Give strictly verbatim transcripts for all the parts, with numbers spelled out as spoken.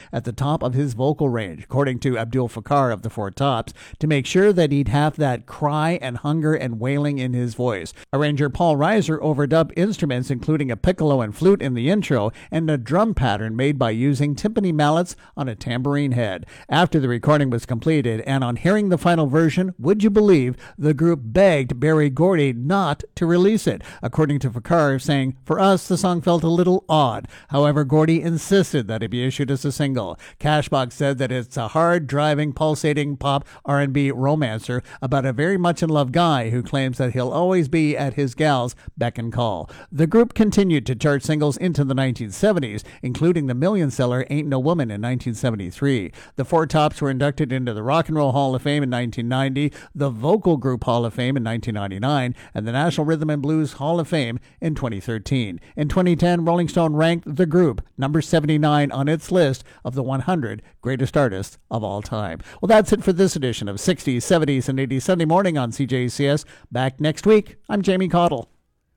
at the top of his vocal range, according to Abdul Fakar of the Four Tops, to make sure that he'd have that cry and hunger and wailing in his voice. Arranger Paul Reiser overdubbed instruments including a piccolo and flute in the intro and a drum pattern made by using timpani mallets on a tambourine head. After the recording was completed and on hearing the final version, would you believe the group begged Berry Gordy not to release it, according to Fakar, saying, "For us, the song felt a little odd." However, Gordy insisted that it be issued as a single. Cashbox said that it's a hard, driving, pulsating pop R and B romancer about a very much in love guy who claims that he'll always be at his gal's beck and call. The group continued to chart singles into the nineteen seventies, including the million seller Ain't No Woman in nineteen seventy-three. The Four Tops were inducted into the Rock and Roll Hall of Fame in nineteen ninety, the Vocal Group Hall of Fame in nineteen ninety-nine, and the National Rhythm and Blues Hall of Fame in twenty thirteen. In twenty ten, Rolling Stone ranked the group number seventy-nine on its list of the one hundred greatest artists of all time. Well, that's it for this edition of sixties, seventies, and eighties Sunday Morning on C J C S. Back next week. I'm Jamie Cottle.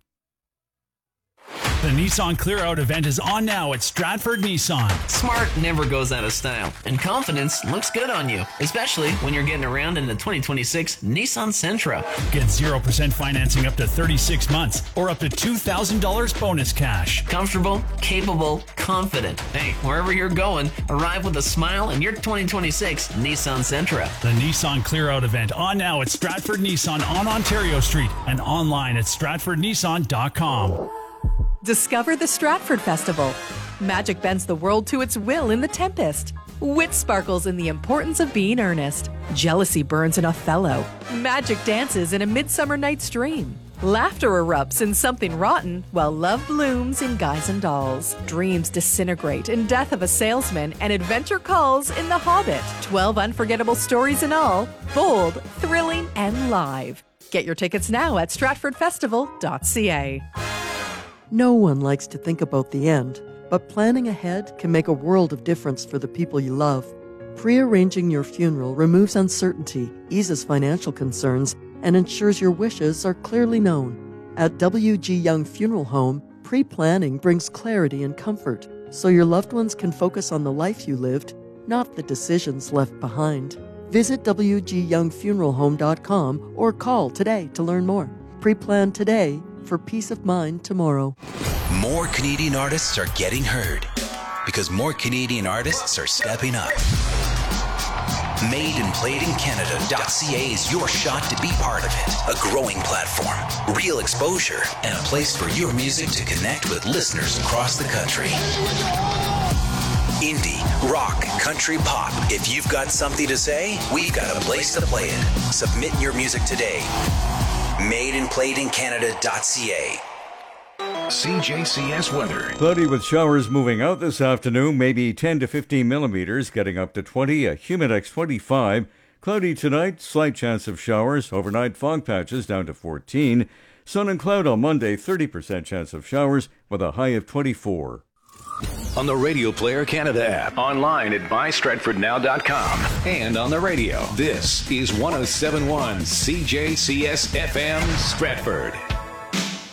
The Nissan Clear Out event is on now at Stratford Nissan. Smart never goes out of style, and confidence looks good on you, especially when you're getting around in the twenty twenty-six Nissan Sentra. Get zero percent financing up to thirty-six months or up to two thousand dollars bonus cash. Comfortable, capable, confident. Hey, wherever you're going, arrive with a smile in your twenty twenty-six Nissan Sentra. The Nissan Clear Out event on now at Stratford Nissan on Ontario Street and online at stratford nissan dot com. Discover the Stratford Festival. Magic bends the world to its will in The Tempest. Wit sparkles in The Importance of Being Earnest. Jealousy burns in Othello. Magic dances in A Midsummer Night's Dream. Laughter erupts in Something Rotten, while love blooms in Guys and Dolls. Dreams disintegrate in Death of a Salesman, and adventure calls in The Hobbit. Twelve unforgettable stories in all, bold, thrilling, and live. Get your tickets now at stratford festival dot c a. No one likes to think about the end, but planning ahead can make a world of difference for the people you love. Pre-arranging your funeral removes uncertainty, eases financial concerns, and ensures your wishes are clearly known. At W G Young Funeral Home, pre-planning brings clarity and comfort, so your loved ones can focus on the life you lived, not the decisions left behind. Visit w g young funeral home dot com or call today to learn more. Pre-plan today for peace of mind tomorrow. More Canadian artists are getting heard because more Canadian artists are stepping up. Made and Played in Canada dot c a is your shot to be part of it. A growing platform, real exposure, and a place for your music to connect with listeners across the country. Indie, rock, country, pop. If you've got something to say, we've got a place to play it. Submit your music today. Made and Played in Canada dot c a. C J C S weather. Cloudy with showers moving out this afternoon, maybe ten to fifteen millimeters, getting up to twenty, a Humidex twenty-five. Cloudy tonight, slight chance of showers. Overnight fog patches down to fourteen. Sun and cloud on Monday, thirty percent chance of showers with a high of twenty-four. On the Radio Player Canada app, online at buy stratford now dot com, and on the radio. This is one oh seven point one C J C S F M Stratford.